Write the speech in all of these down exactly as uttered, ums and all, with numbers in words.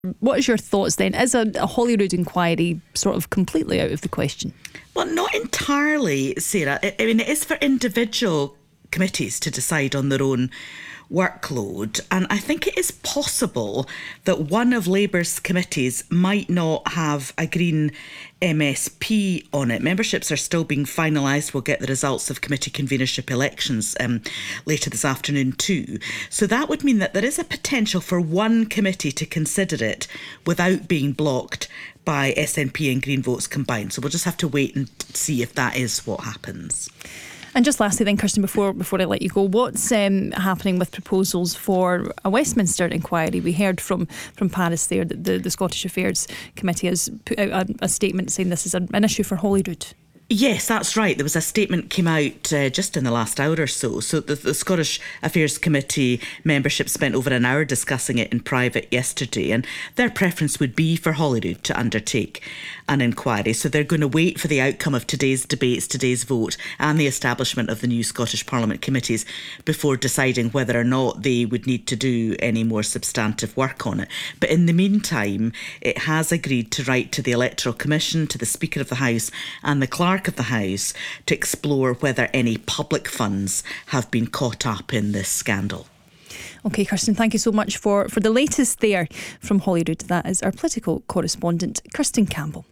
What is your thoughts then? Is a, a Holyrood inquiry sort of completely out of the question? Well, not entirely, Sarah. I, I mean, it is for individual committees to decide on their own workload, and I think it is possible that one of Labour's committees might not have a Green M S P on it. Memberships are still being finalised. We'll get the results of committee convenership elections um, later this afternoon too. So that would mean that there is a potential for one committee to consider it without being blocked by S N P and Green votes combined. So we'll just have to wait and see if that is what happens. And just lastly then, Kirsten, before before I let you go, what's um, happening with proposals for a Westminster inquiry? We heard from, from Paris there that the, the Scottish Affairs Committee has put out a, a statement saying this is an, an issue for Holyrood. Yes, that's right. There was a statement came out uh, just in the last hour or so. So the, the Scottish Affairs Committee membership spent over an hour discussing it in private yesterday, and their preference would be for Holyrood to undertake an inquiry. So they're going to wait for the outcome of today's debates, today's vote, and the establishment of the new Scottish Parliament committees before deciding whether or not they would need to do any more substantive work on it. But in the meantime, it has agreed to write to the Electoral Commission, to the Speaker of the House and the Clerk of the House to explore whether any public funds have been caught up in this scandal. OK, Kirsten, thank you so much for, for the latest there from Holyrood. That is our political correspondent, Kirsten Campbell.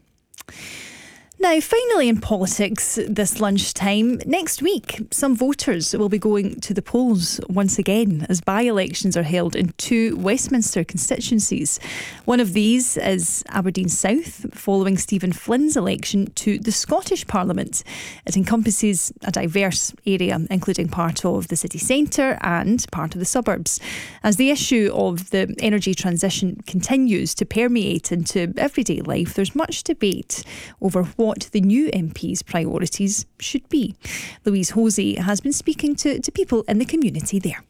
Now, finally in politics this lunchtime, next week some voters will be going to the polls once again as by-elections are held in two Westminster constituencies. One of these is Aberdeen South, following Stephen Flynn's election to the Scottish Parliament. It encompasses a diverse area, including part of the city centre and part of the suburbs. As the issue of the energy transition continues to permeate into everyday life, there's much debate over what what the new M P's priorities should be. Louise Hosey has been speaking to, to people in the community there.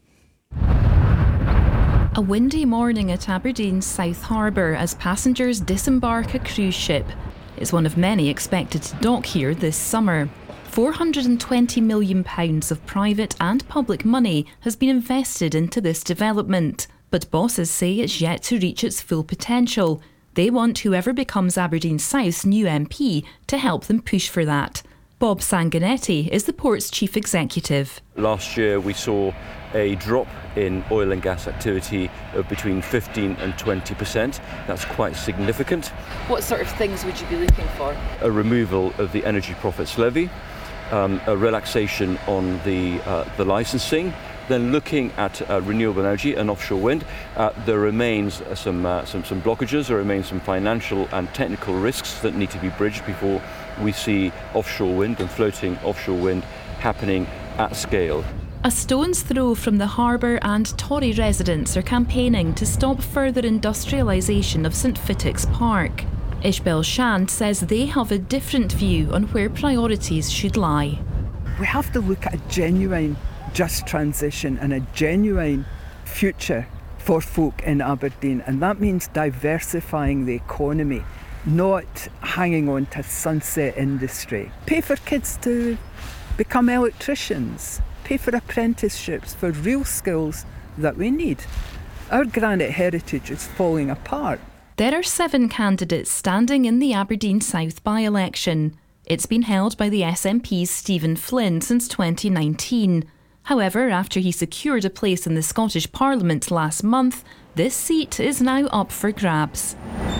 A windy morning at Aberdeen's South Harbour as passengers disembark a cruise ship. It's one of many expected to dock here this summer. four hundred twenty million pounds of private and public money has been invested into this development, but bosses say it's yet to reach its full potential. They want whoever becomes Aberdeen South's new M P to help them push for that. Bob Sanguinetti is the port's chief executive. Last year we saw a drop in oil and gas activity of between fifteen and twenty percent. That's quite significant. What sort of things would you be looking for? A removal of the energy profits levy, um, a relaxation on the, uh, the licensing. Then looking at uh, renewable energy and offshore wind, uh, there remains uh, some, uh, some some blockages, there remains some financial and technical risks that need to be bridged before we see offshore wind and floating offshore wind happening at scale. A stone's throw from the harbour and Tory residents are campaigning to stop further industrialisation of St Fittick's Park. Ishbel Shand says they have a different view on where priorities should lie. We have to look at a genuine just transition and a genuine future for folk in Aberdeen, and that means diversifying the economy, not hanging on to sunset industry. Pay for kids to become electricians, pay for apprenticeships for real skills that we need. Our granite heritage is falling apart. There are seven candidates standing in the Aberdeen South by-election. It's been held by the S N P's Stephen Flynn since twenty nineteen. However, after he secured a place in the Scottish Parliament last month, this seat is now up for grabs.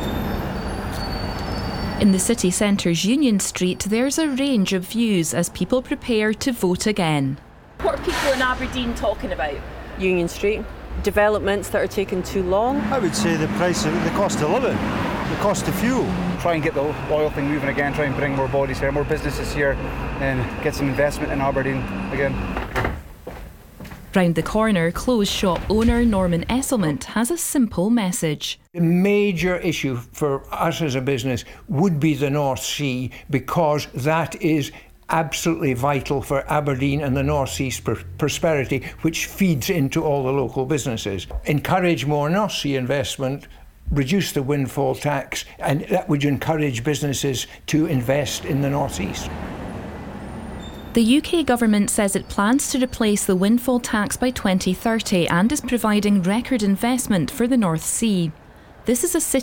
In the city centre's Union Street, there's a range of views as people prepare to vote again. What are people in Aberdeen talking about? Union Street, developments that are taking too long. I would say the price of the cost of living, the cost of fuel. Try and get the oil thing moving again, try and bring more bodies here, more businesses here, and get some investment in Aberdeen again. Round the corner, clothes shop owner Norman Esselmont has a simple message. The major issue for us as a business would be the North Sea, because that is absolutely vital for Aberdeen and the North Sea's pr- prosperity, which feeds into all the local businesses. Encourage more North Sea investment, reduce the windfall tax, and that would encourage businesses to invest in the North East. The U K government says it plans to replace the windfall tax by twenty thirty and is providing record investment for the North Sea. This is a